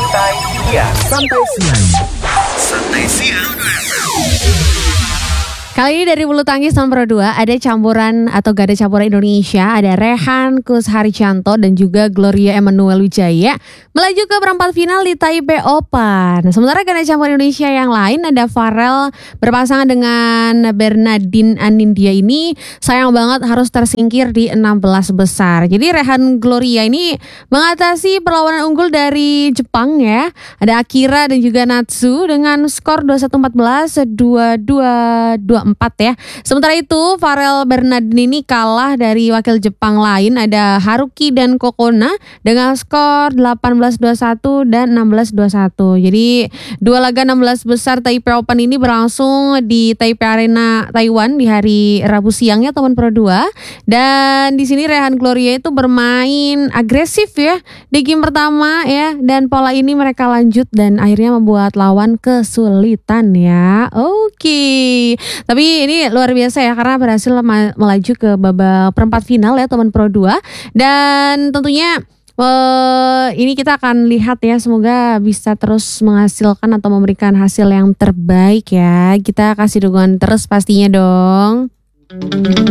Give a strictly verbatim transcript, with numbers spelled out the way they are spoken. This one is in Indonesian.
Santai siang. Santai siang. Santai siang. Kali ini dari bulu tangkis nomor dua ada campuran atau gada campuran Indonesia, ada Rehan Kus Harichanto dan juga Gloria Emmanuel Wijaya melaju ke perempat final di Taipei Open. Sementara gada campuran Indonesia yang lain ada Farel berpasangan dengan Bernardine Anindya ini sayang banget harus tersingkir di enam belas besar. Jadi Rehan Gloria ini mengatasi perlawanan unggul dari Jepang ya. Ada Akira dan juga Natsu dengan skor dua puluh satu empat belas, dua puluh dua dua puluh empat ya. Sementara itu Farel Bernardine ini kalah dari wakil Jepang lain ada Haruki dan Kokona dengan skor delapan belas dua puluh satu dan enam belas dua puluh satu. Jadi dua laga enam belas besar Taipei Open ini berlangsung di Taipei Arena Taiwan di hari Rabu siang ya teman Pro dua. Dan di sini Rehan Gloria itu bermain agresif ya di game pertama ya, dan pola ini mereka lanjut dan akhirnya membuat lawan kesulitan ya. Oke. Tapi ini luar biasa ya karena berhasil melaju ke babak perempat final ya teman Pro dua. Dan tentunya uh, ini kita akan lihat ya, semoga bisa terus menghasilkan atau memberikan hasil yang terbaik ya. Kita kasih dukungan terus pastinya dong.